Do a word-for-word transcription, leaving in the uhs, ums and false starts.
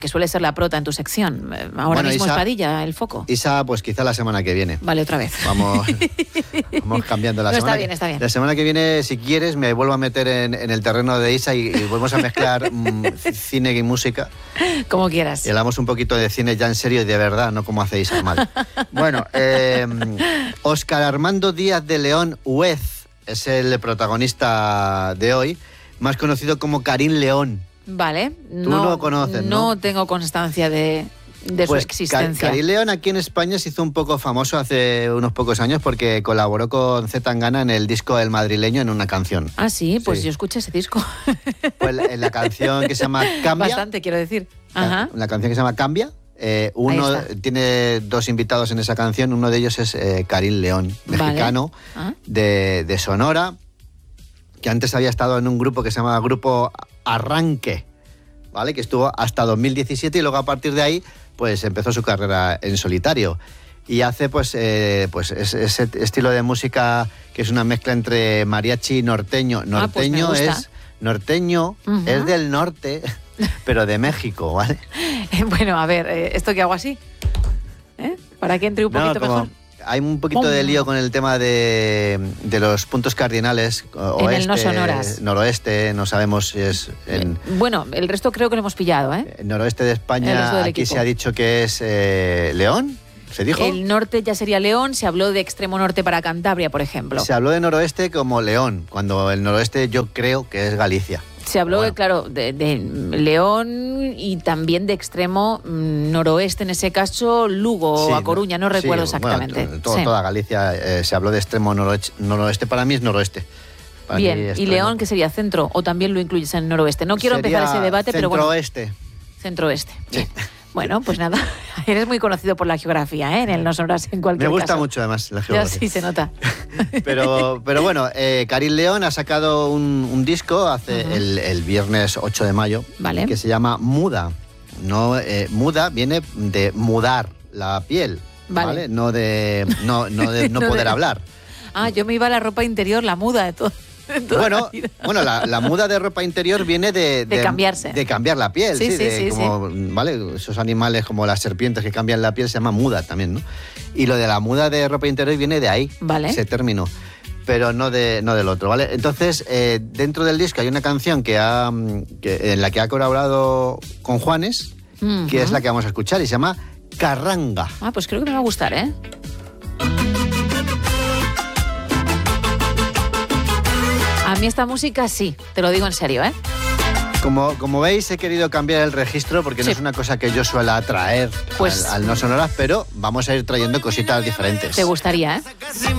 que suele ser la prota en tu sección. Ahora bueno, mismo Isa, es Padilla, el foco. Isa, pues quizá la semana que viene. Vale, otra vez. Vamos, vamos cambiando la no, semana. Está bien, está bien. La semana que viene, si quieres, me vuelvo a meter en, en el terreno de Isa y, y volvemos a mezclar mm, cine y música. Como quieras. Y hablamos un poquito de cine ya en serio y de verdad, no como hace Isa mal. Bueno, eh, Óscar Armando Díaz de León Huez es el protagonista de hoy, más conocido como Karim León. Vale. Tú no lo conoces, ¿no? No tengo constancia de, de pues su existencia. Karim León aquí en España se hizo un poco famoso hace unos pocos años porque colaboró con Z Tangana en el disco El Madrileño en una canción. Ah, sí, pues sí. yo escuché ese disco. Pues la, la canción que se llama Cambia. Bastante, quiero decir. Ajá. La, la canción que se llama Cambia. Eh, uno tiene dos invitados en esa canción. Uno de ellos es eh, Karim León, mexicano, vale. ¿Ah? de, de Sonora, que antes había estado en un grupo que se llama Grupo Arranque, ¿vale? Que estuvo hasta dos mil diecisiete y luego a partir de ahí pues empezó su carrera en solitario. Y hace pues, eh, pues ese, ese estilo de música que es una mezcla entre mariachi y norteño. Norteño ah, pues es norteño, uh-huh. es del norte, pero de México, ¿vale? Bueno, a ver, ¿esto qué hago así? ¿Eh? Para que entre un poquito no, mejor. Hay un poquito de lío con el tema de, de los puntos cardinales. Oeste, en el no sonoras. Noroeste, no sabemos si es... En, bueno, el resto creo que lo hemos pillado, ¿eh? Noroeste de España, aquí equipo. Se ha dicho que es eh, León, ¿se dijo? El norte ya sería León, se habló de extremo norte para Cantabria, por ejemplo. Se habló de noroeste como León, cuando el noroeste yo creo que es Galicia. Se habló, bueno. claro, de, de León y también de extremo noroeste, en ese caso, Lugo sí, o A Coruña, no recuerdo sí, exactamente. Bueno, todo, sí. Toda Galicia eh, se habló de extremo noroeste, noroeste, para mí es noroeste. Para Bien, ¿y León qué sería? ¿Centro o también lo incluyes en noroeste? No quiero sería empezar ese debate, pero bueno. Centro-oeste. Centro-oeste, sí. Bueno, pues nada, eres muy conocido por la geografía, ¿eh? En el No Sonoras en cualquier Me gusta caso. mucho además la geografía. Ya sí se nota. Pero, pero bueno, eh, Karim León ha sacado un, un disco hace uh-huh. el, el viernes ocho de mayo, vale. que se llama Muda. No, eh, muda viene de mudar la piel, ¿vale? ¿vale? No de no, no, de, no, no poder de... hablar. Ah, yo me iba a la ropa interior, la muda de todo. Bueno, la bueno la, la muda de ropa interior viene de, de, de cambiarse. De cambiar la piel, sí, sí, sí, de, sí, como, sí. ¿vale? Esos animales como las serpientes que cambian la piel se llama muda también, ¿no? Y lo de la muda de ropa interior viene de ahí, vale. ese término, pero no, de, no del otro, ¿vale? Entonces, eh, dentro del disco hay una canción que ha, que, en la que ha colaborado con Juanes, uh-huh. que es la que vamos a escuchar y se llama Carranga. Ah, pues creo que me va a gustar, ¿eh? A mí esta música sí, te lo digo en serio, ¿eh? Como, como veis, he querido cambiar el registro porque sí. no es una cosa que yo suela traer pues, al, al No Sonoras, pero vamos a ir trayendo cositas diferentes. Te gustaría, ¿eh?